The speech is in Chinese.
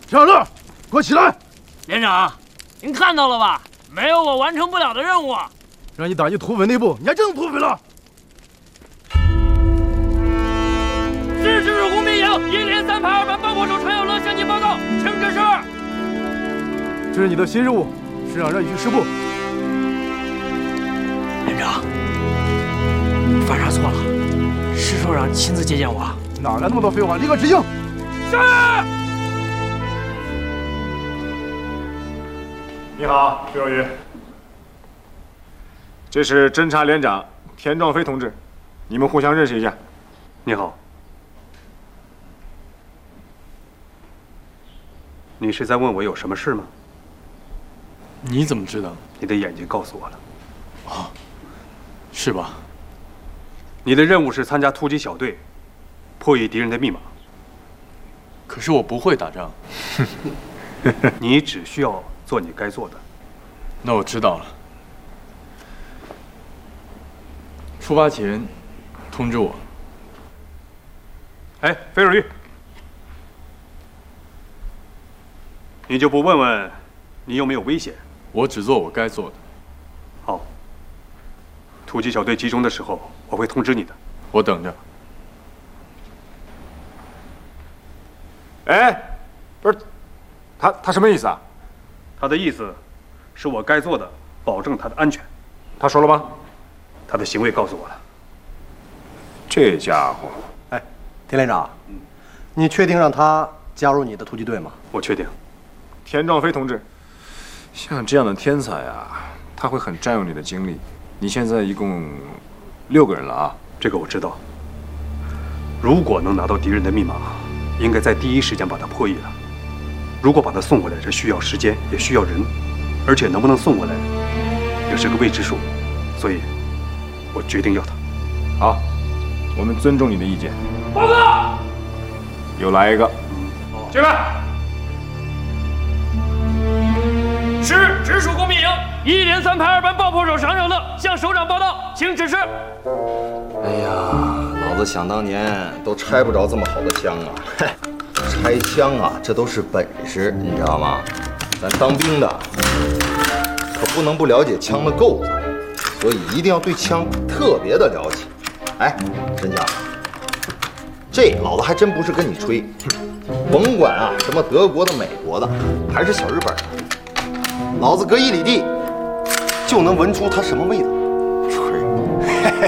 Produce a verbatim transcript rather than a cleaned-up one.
田小乐，给我起来！ 连长，您看到了吧？没有我完成不了的任务。 让你打进土匪内部，你还真土匪了！ 是直属工兵营一连三排二班爆破手常有乐向你报告，请指示。 这是你的新任务，师长让你去师部。 连长，犯啥错了？师处长亲自接见我。 哪来那么多废话？立刻执行！ 是。 你好，徐有余。这是侦察连长田壮飞同志，你们互相认识一下。 你好。你是在问我有什么事吗？ 你怎么知道？ 你的眼睛告诉我了。 哦，是吧？ 你的任务是参加突击小队，破译敌人的密码。 可是我不会打仗。 你只需要做你该做的。 那我知道了。出发前通知我。 哎，费若玉，你就不问问你有没有危险？ 我只做我该做的。 好。突击小队集中的时候，我会通知你的。 我等着。 哎，不是，他他什么意思啊？ 他的意思是我该做的，保证他的安全。 他说了吗？ 他的行为告诉我了。 这家伙， 哎，田连长，嗯，你确定让他加入你的突击队吗？ 我确定。 田壮飞同志，像这样的天才啊，他会很占用你的精力。你现在一共六个人了啊， 这个我知道。如果能拿到敌人的密码，应该在第一时间把它破译了。如果把它送回来，这需要时间，也需要人，而且能不能送回来，也是个未知数。所以，我决定要他。 好，我们尊重你的意见。 报告。 又来一个。 进来。师直属工兵营一连三排二班爆破手常有乐向首长报道，请指示。 哎呀，老子想当年都拆不着这么好的枪啊！嘿，拆枪啊，这都是本事，你知道吗？咱当兵的可不能不了解枪的构造，所以一定要对枪特别的了解。哎，沈家，这老子还真不是跟你吹，甭管啊什么德国的、美国的，还是小日本的，老子隔一里地就能闻出它什么味道。